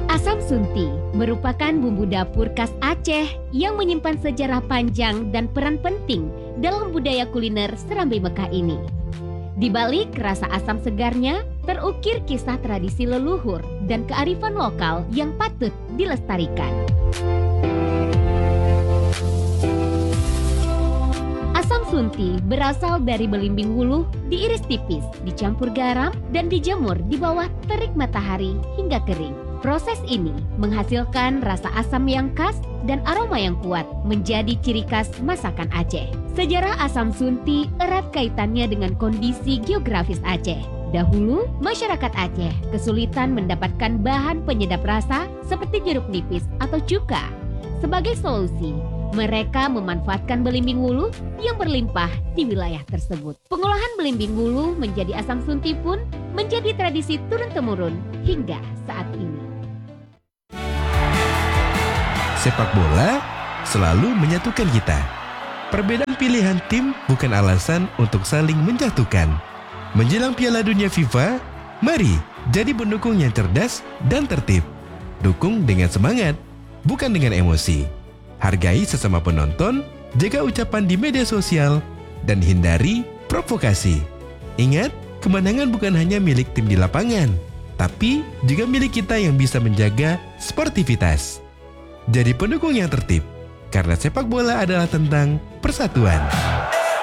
Asam sunti merupakan bumbu dapur khas Aceh yang menyimpan sejarah panjang dan peran penting dalam budaya kuliner Serambi Mekah ini. Di balik rasa asam segarnya, terukir kisah tradisi leluhur dan kearifan lokal yang patut dilestarikan. Asam sunti berasal dari belimbing wuluh, diiris tipis, dicampur garam, dan dijemur di bawah terik matahari hingga kering. Proses ini menghasilkan rasa asam yang khas dan aroma yang kuat menjadi ciri khas masakan Aceh. Sejarah asam sunti erat kaitannya dengan kondisi geografis Aceh. Dahulu, masyarakat Aceh kesulitan mendapatkan bahan penyedap rasa seperti jeruk nipis atau cuka. Sebagai solusi, mereka memanfaatkan belimbing wuluh yang berlimpah di wilayah tersebut. Pengolahan belimbing wuluh menjadi asam sunti pun menjadi tradisi turun-temurun hingga saat ini. Sepak bola selalu menyatukan kita. Perbedaan pilihan tim bukan alasan untuk saling menjatuhkan. Menjelang Piala Dunia FIFA, mari jadi pendukung yang cerdas dan tertib. Dukung dengan semangat, bukan dengan emosi. Hargai sesama penonton, jaga ucapan di media sosial, dan hindari provokasi. Ingat, kemenangan bukan hanya milik tim di lapangan, tapi juga milik kita yang bisa menjaga sportivitas. Jadi pendukung yang tertib, karena sepak bola adalah tentang persatuan.